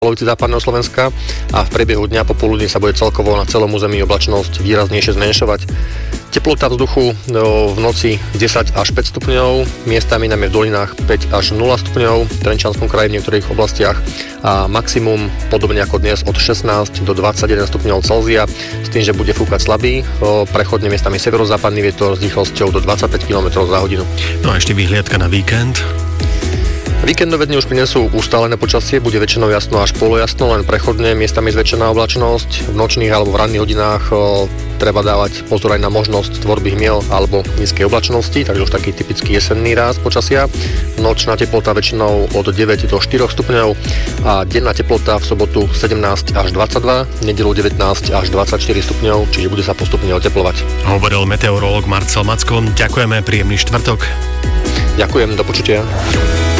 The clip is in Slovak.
polovici západného Slovenska a v priebehu dňa popoludní sa bude celkovo na celom území oblačnosť výraznejšie zmenšovať. Teplota vzduchu v noci 10 až 5 stupňov, miestami najmä v dolinách 5 až 0 stupňov, v Trenčanskom kraji v niektorých oblastiach a maximum podobne ako dnes od 16 do 21 stupňov Celzia, s tým, že bude fúkať slabý, prechodne miestami severozápadný vietor s rýchlosťou do 25 km za hodinu. No a ešte vyhliadka na víkend. Víkendové dni už prinesú ustálené počasie, bude väčšinou jasno až polojasno, len prechodne, miestami zväčšená oblačnosť. V nočných alebo v ranných hodinách treba dávať pozor aj na možnosť tvorby hmiel alebo nízkej oblačnosti, takže už taký typický jesenný ráz počasia. Nočná teplota väčšinou od 9 do 4 stupňov a denná teplota v sobotu 17 až 22, nedeľu 19 až 24 stupňov, čiže bude sa postupne oteplovať. Hovoril meteorológ Marcel Macko. Ďakujeme, príjemný štvrtok. Ďakujem, do počutia.